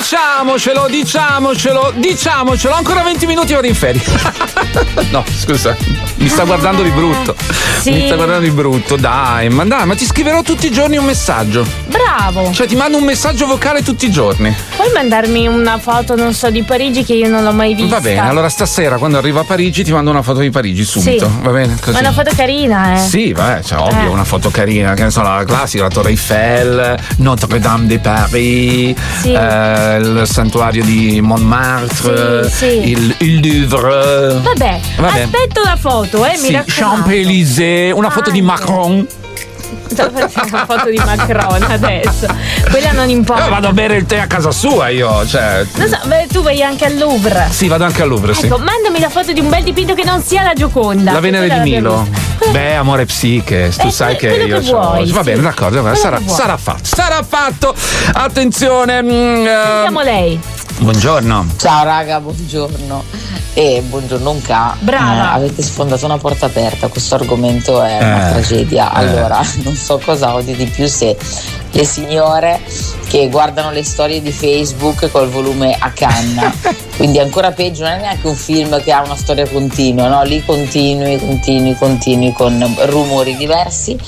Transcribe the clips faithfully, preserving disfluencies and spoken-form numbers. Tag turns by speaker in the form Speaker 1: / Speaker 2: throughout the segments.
Speaker 1: diciamocelo, diciamocelo, diciamocelo, ancora venti minuti vado in ferie. No, scusa, mi sta guardando di brutto.
Speaker 2: Sì.
Speaker 1: Mi sta guardando di brutto, dai, ma dai, ma ti scriverò tutti i giorni un messaggio.
Speaker 2: Bravo.
Speaker 1: Cioè ti mando un messaggio vocale tutti i giorni.
Speaker 2: Puoi mandarmi una foto, non so, di Parigi che io non l'ho mai vista?
Speaker 1: Va bene, allora stasera quando arrivo a Parigi ti mando una foto di Parigi subito,
Speaker 2: Sì.
Speaker 1: va bene? Così.
Speaker 2: Ma una foto carina, eh.
Speaker 1: Sì, vabbè, cioè, ovvio,
Speaker 2: Eh.
Speaker 1: una foto carina, che ne so, la classica, la Torre Eiffel, Notre Dame de Paris,
Speaker 2: Sì.
Speaker 1: eh, il santuario di Montmartre,
Speaker 2: Sì, sì.
Speaker 1: Il, il Louvre.
Speaker 2: Vabbè,
Speaker 1: Vabbè.
Speaker 2: aspetto la foto, eh, mi
Speaker 1: Sì,
Speaker 2: raccomando.
Speaker 1: Champs-Élysées, una foto di
Speaker 2: Anche.
Speaker 1: Macron.
Speaker 2: Una foto di Macron adesso. Quella non importa.
Speaker 1: Io vado a bere il tè a casa sua, io, cioè.
Speaker 2: Non so, beh, tu vai anche al Louvre.
Speaker 1: Sì, vado anche al Louvre, sì.
Speaker 2: Ecco, mandami la foto di un bel dipinto che non sia la Gioconda.
Speaker 1: La Venere
Speaker 2: Quella
Speaker 1: di
Speaker 2: l'abbiamo
Speaker 1: Milo.
Speaker 2: vista.
Speaker 1: Beh, amore psiche, tu
Speaker 2: Eh,
Speaker 1: sai che
Speaker 2: quello
Speaker 1: io
Speaker 2: che
Speaker 1: c'ho-
Speaker 2: vuoi,
Speaker 1: Va
Speaker 2: sì.
Speaker 1: bene, d'accordo,
Speaker 2: Quello
Speaker 1: sarà,
Speaker 2: che vuoi.
Speaker 1: sarà fatto. Sarà fatto. Attenzione. mm, eh,
Speaker 2: Sentiamo lei.
Speaker 1: buongiorno.
Speaker 3: Ciao raga, buongiorno. E buongiorno un ca.
Speaker 2: Brava.
Speaker 3: Eh, avete sfondato una porta aperta, questo argomento è una
Speaker 1: Eh,
Speaker 3: tragedia.
Speaker 1: eh.
Speaker 3: Allora, non so cosa odio di più, se le signore che guardano le storie di Facebook col volume a canna. Quindi ancora peggio, non è neanche un film che ha una storia continua, no? Lì continui, continui, continui con rumori diversi.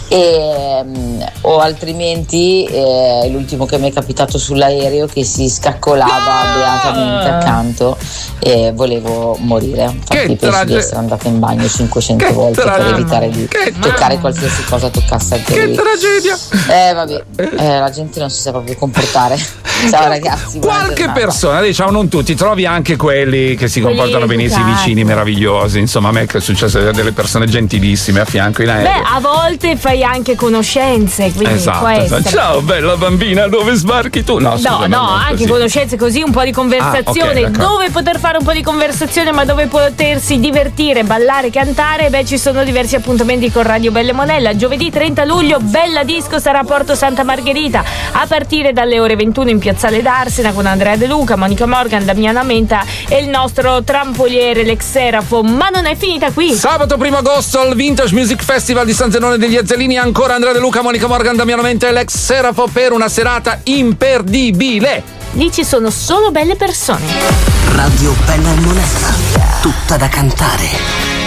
Speaker 3: E, mm, o altrimenti eh, l'ultimo che mi è capitato sull'aereo, che si scaccolava beatamente accanto e volevo morire. Infatti
Speaker 1: Che
Speaker 3: penso
Speaker 1: trage-
Speaker 3: di essere andata in bagno cinquecento
Speaker 1: Che
Speaker 3: volte per
Speaker 1: trage-
Speaker 3: evitare di
Speaker 1: che
Speaker 3: toccare
Speaker 2: mamma.
Speaker 3: qualsiasi cosa toccasse anche
Speaker 1: Che
Speaker 3: lui.
Speaker 1: tragedia.
Speaker 3: Eh vabbè, eh, la gente non si sa proprio comportare. Ciao ragazzi, buona
Speaker 1: Qualche
Speaker 3: giornata.
Speaker 1: persona, diciamo non tutti, trovi anche quelli che si
Speaker 2: Quelli
Speaker 1: comportano benissimo,
Speaker 2: educati.
Speaker 1: vicini meravigliosi. Insomma, a me è successo delle persone gentilissime a fianco in aereo.
Speaker 2: Beh, a volte fai anche conoscenze, quindi
Speaker 1: Esatto,
Speaker 2: può
Speaker 1: esatto.
Speaker 2: essere.
Speaker 1: Ciao bella bambina, dove sbarchi tu? No,
Speaker 2: No,
Speaker 1: scusa,
Speaker 2: no,
Speaker 1: non
Speaker 2: anche
Speaker 1: così.
Speaker 2: conoscenze così, un po' di conversazione.
Speaker 1: Ah, ok, d'accordo.
Speaker 2: Dove poter fare un po' di conversazione, ma dove potersi divertire, ballare, cantare? Beh, ci sono diversi appuntamenti con Radio Belle Monella. Giovedì trenta luglio, Bella Disco sarà a Porto Santa Margherita a partire dalle ore ventuno in Piazzale d'Arsena con Andrea De Luca, Monica Morgan, Damiana Menta e il nostro trampoliere Lex Serafo. Ma non è finita qui.
Speaker 1: Sabato primo agosto al Vintage Music Festival di San Zenone degli Azzolini, ancora Andrea De Luca, Monica Morgan, Damiano Menta e Lex Serafo per una serata imperdibile.
Speaker 2: Lì ci sono solo belle persone.
Speaker 4: Radio Bella e Monella, tutta da cantare.